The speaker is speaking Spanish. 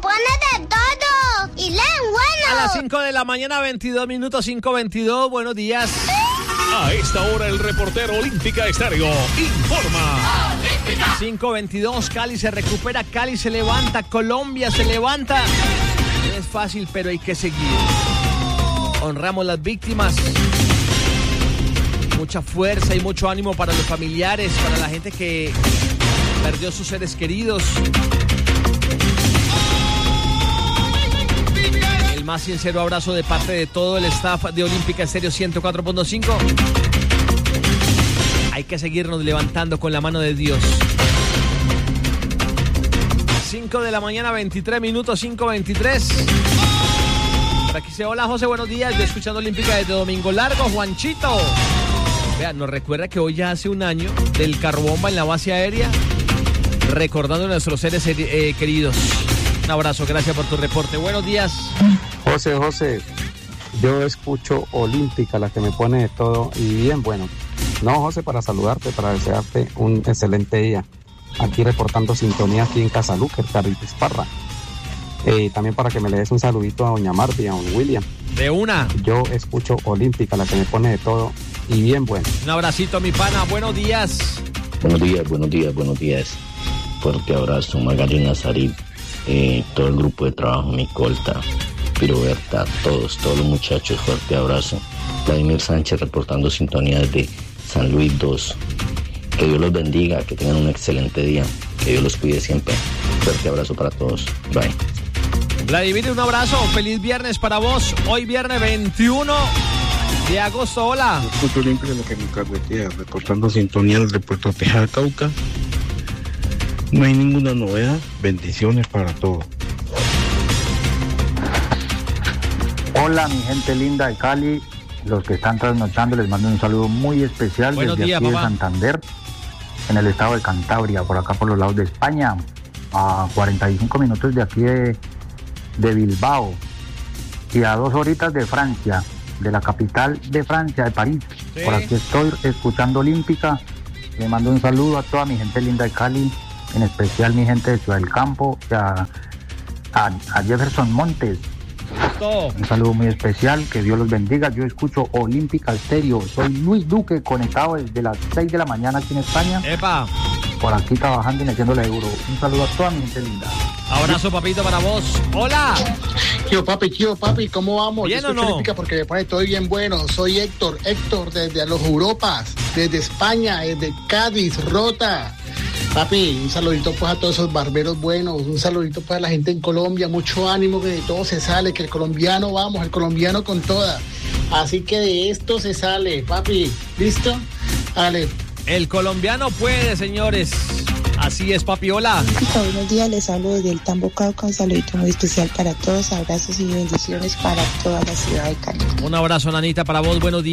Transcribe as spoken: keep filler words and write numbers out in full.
pone de todo y leen bueno. A las cinco de la mañana, veintidós minutos, cinco veintidós. Buenos días. A esta hora el reportero Olímpica Estéreo informa. cinco veintidós, Cali se recupera, Cali se levanta, Colombia se levanta. No es fácil, pero hay que seguir. Honramos las víctimas. Mucha fuerza y mucho ánimo para los familiares, para la gente que perdió sus seres queridos. El más sincero abrazo de parte de todo el staff de Olímpica Estéreo ciento cuatro punto cinco. Hay que seguirnos levantando con la mano de Dios. cinco de la mañana, veintitrés minutos, cinco veintitrés. Por aquí se hola José, buenos días. Yo escuchando Olímpica desde Domingo Largo, Juanchito. Vean, nos recuerda que hoy ya hace un año del carrobomba en la base aérea, recordando a nuestros seres eh, queridos. Un abrazo, gracias por tu reporte. Buenos días. José, José, yo escucho Olímpica, la que me pone de todo y bien bueno. No, José, para saludarte, para desearte un excelente día. Aquí reportando sintonía aquí en Casaluque, Carritos Parra. Eh, también para que me le des un saludito a doña Marta y a don William. De una. Yo escucho Olímpica, la que me pone de todo y bien bueno. Un abracito, mi pana. Buenos días. Buenos días, buenos días, buenos días. Fuerte abrazo, Magali Nazarit, eh, todo el grupo de trabajo, Micolta, Piroberta, todos, todos los muchachos, fuerte abrazo. Vladimir Sánchez reportando sintonía desde San Luis dos. Que Dios los bendiga, que tengan un excelente día, que Dios los cuide siempre. Fuerte abrazo para todos. Bye. Vladimir, un abrazo. Feliz viernes para vos. Hoy viernes veintiuno de agosto. Hola. Escucho Olímpica, lo que me carretera, reportando sintonía desde Puerto Tejada, Cauca. No hay ninguna novedad. Bendiciones para todos. Hola, mi gente linda de Cali. Los que están trasnochando, les mando un saludo muy especial. Buenos desde días, aquí papá. de Santander, en el estado de Cantabria, por acá por los lados de España, a cuarenta y cinco minutos de aquí de, de Bilbao y a dos horitas de Francia, de la capital de Francia, de París. Sí. Por aquí estoy escuchando Olímpica. Le mando un saludo a toda mi gente linda de Cali, en especial mi gente de Ciudad del Campo, y a, a, a Jefferson Montes. Todo. Un saludo muy especial, que Dios los bendiga. Yo escucho Olímpica Estéreo. Soy Luis Duque, conectado desde las seis de la mañana aquí en España. Epa. Por aquí trabajando y metiéndole euro. Un saludo a toda mi gente linda. Abrazo, papito, para vos. Hola. Tío papi, tío papi, ¿cómo vamos? ¿Bien Yo o no? Olímpica porque me pone todo bien bueno. Soy Héctor, Héctor desde los Europas, desde España, desde Cádiz, Rota. Papi, un saludito pues a todos esos barberos buenos, un saludito pues a la gente en Colombia, mucho ánimo, que de todo se sale, que el colombiano, vamos, el colombiano con toda. Así que de esto se sale, papi, ¿listo? Dale. El colombiano puede, señores. Así es, papi, hola. Buenos días, les hablo desde el Tambo Cauca, un saludito muy especial para todos, abrazos y bendiciones para toda la ciudad de Cali. Un abrazo, nanita, para vos, buenos días.